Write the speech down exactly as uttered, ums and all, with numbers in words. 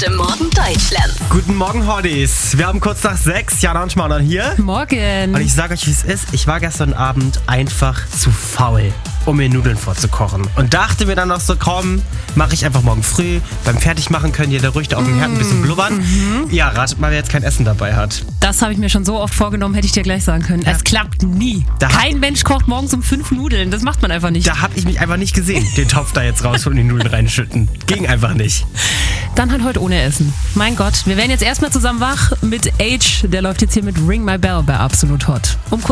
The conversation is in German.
beste Morgen Deutschlands. Guten Morgen, Hotties. Wir haben kurz nach sechs. Jana und Schmarrn hier. Morgen. Und ich sage euch, wie es ist. Ich war gestern Abend einfach zu faul, um mir Nudeln vorzukochen. Und dachte mir dann noch so, komm, mache ich einfach morgen früh. Beim Fertigmachen können die da ruhig da auf dem Herd ein bisschen blubbern. Mhm. Ja, ratet mal, wer jetzt kein Essen dabei hat. Das habe ich mir schon so oft vorgenommen, hätte ich dir gleich sagen können. Ja. Es klappt nie. Da kein Mensch kocht morgens um fünf Nudeln. Das macht man einfach nicht. Da habe ich mich einfach nicht gesehen, den Topf da jetzt raus und die Nudeln reinschütten. Ging einfach nicht. Dann halt heute ohne Essen. Mein Gott, wir werden jetzt erstmal zusammen wach mit Age. Der läuft jetzt hier mit Ring My Bell bei Absolut Hot. Um